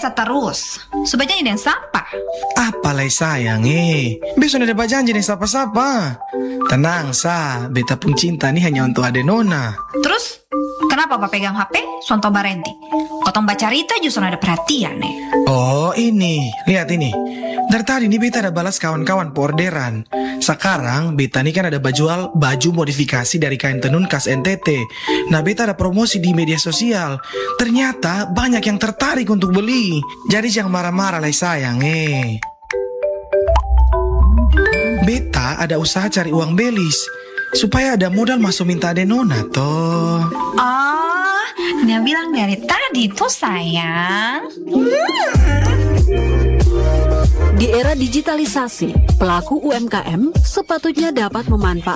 biasa terus. Sebaiknya ini yang sapa. Apalai sayang besok ada janji nih sapa-sapa. Tenang beta pun cinta nih hanya untuk ade nona. Terus, kenapa Pak pegang HP? Sonto Barenti. Kotong baca cerita justru ada perhatian nih. Oh ini, lihat ini. Dari tadi nih beta ada balas kawan-kawan po orderan. Sekarang beta nih kan ada baju modifikasi dari kain tenun khas NTT. Nah beta ada promosi di media sosial. Ternyata banyak yang tertarik untuk beli. Jadi jangan marah-marah lah sayang Beta ada usaha cari uang belis supaya ada modal masuk minta ade nona toh. Oh, dia bilang dari tadi tuh sayang. Di era digitalisasi, pelaku UMKM sepatutnya dapat memanfaatkan